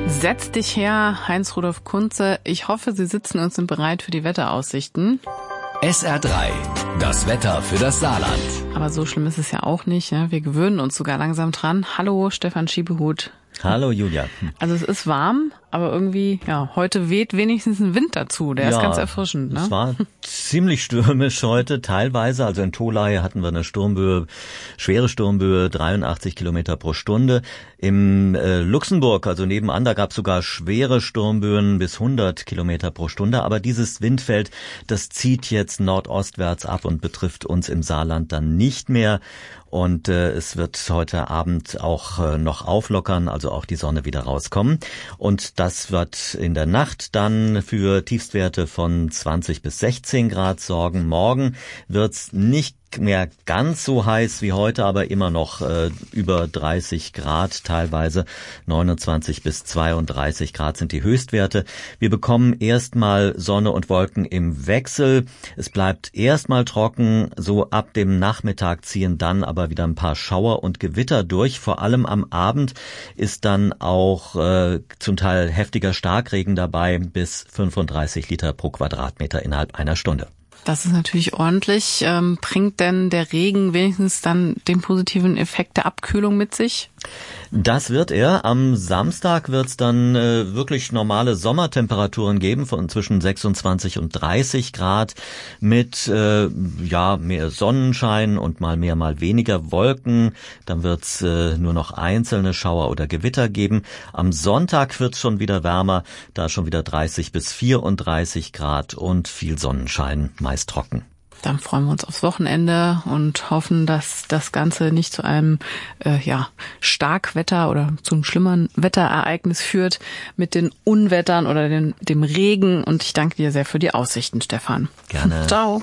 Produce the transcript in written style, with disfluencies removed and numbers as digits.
Setz dich her, Heinz-Rudolf Kunze. Ich hoffe, Sie sitzen und sind bereit für die Wetteraussichten. SR3, das Wetter für das Saarland. Aber so schlimm ist es ja auch nicht. Ne? Wir gewöhnen uns sogar langsam dran. Hallo, Stefan Schiebehut. Hallo, Julia. Also es ist warm, aber irgendwie, ja, heute weht wenigstens ein Wind dazu. Der ist ganz erfrischend. Ne? Es war ziemlich stürmisch heute, teilweise. Also in Tholey hatten wir eine Sturmböe, schwere Sturmböe, 83 Kilometer pro Stunde. Im Luxemburg, also nebenan, da gab es sogar schwere Sturmböen bis 100 Kilometer pro Stunde. Aber dieses Windfeld, das zieht jetzt nordostwärts ab und betrifft uns im Saarland dann nicht mehr. Und es wird heute Abend auch noch auflockern, also auch die Sonne wieder rauskommen. Und das wird in der Nacht dann für Tiefstwerte von 20 bis 16 Grad sorgen. Morgen wird's nicht mehr ganz so heiß wie heute, aber immer noch über 30 Grad, teilweise 29 bis 32 Grad sind die Höchstwerte. Wir bekommen erstmal Sonne und Wolken im Wechsel. Es bleibt erstmal trocken, so ab dem Nachmittag ziehen dann aber wieder ein paar Schauer und Gewitter durch. Vor allem am Abend ist dann auch zum Teil heftiger Starkregen dabei, bis 35 Liter pro Quadratmeter innerhalb einer Stunde. Das ist natürlich ordentlich. Bringt denn der Regen wenigstens dann den positiven Effekt der Abkühlung mit sich? Das wird er. Am Samstag wird es dann wirklich normale Sommertemperaturen geben von zwischen 26 und 30 Grad mit mehr Sonnenschein und mal mehr, mal weniger Wolken. Dann wird es nur noch einzelne Schauer oder Gewitter geben. Am Sonntag wird es schon wieder wärmer, da schon wieder 30 bis 34 Grad und viel Sonnenschein, meist trocken. Dann freuen wir uns aufs Wochenende und hoffen, dass das Ganze nicht zu einem Starkwetter oder zum schlimmeren Wetterereignis führt mit den Unwettern oder dem Regen. Und ich danke dir sehr für die Aussichten, Stefan. Gerne. Ciao.